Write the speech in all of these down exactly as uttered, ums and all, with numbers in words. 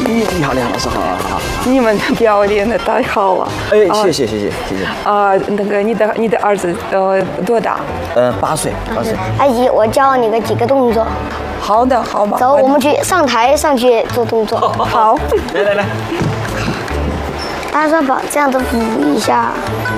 你好，你好，老师好，好，好。 你们表演的太好了。 哎，谢谢，谢谢，谢谢。 啊，那个你的你的儿子呃多大？ 呃，八岁，八岁。 阿姨，我教你个几个动作。 好的，好嘛。 走，我们去上台上去做动作。 好。 来来来。 大家把这样子扶一下。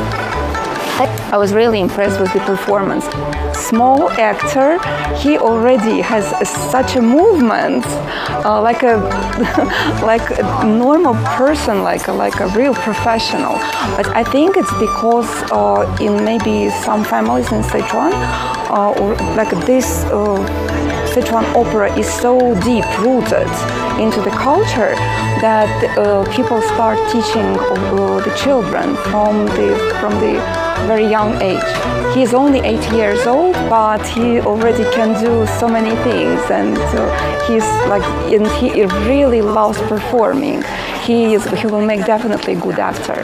I was really impressed with the performance. Small actor, he already has such a movement, uh, like a like a normal person, like a, like a real professional. But I think it's because uh, in maybe some families in Sichuan, uh, or like this uh, Sichuan opera is so deep rooted into the culture that uh, people start teaching uh, the children from the from the very young age. He is only eight years old, but he already can do so many things, and uh, he's like, and he really loves performing. He is, he will make definitely a good actor.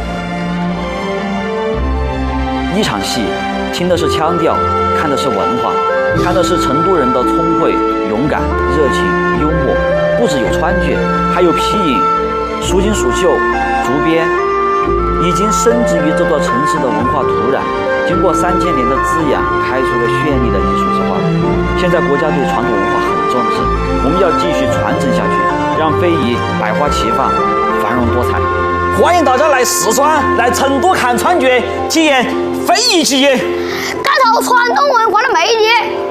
一场戏，听的是腔调，看的是文化，看的是成都人的聪慧、勇敢、热情、幽默，不只有川剧，还有皮影、蜀锦蜀绣、竹编。 已经深植于这座城市的文化土壤，经过三千年的滋养，开出了绚丽的艺术之花。现在国家对传统文化很重视，我们要继续传承下去，让非遗百花齐放，繁荣多彩。欢迎大家来四川、来成都看川剧，体验非遗技艺， 感受传统文化的魅力。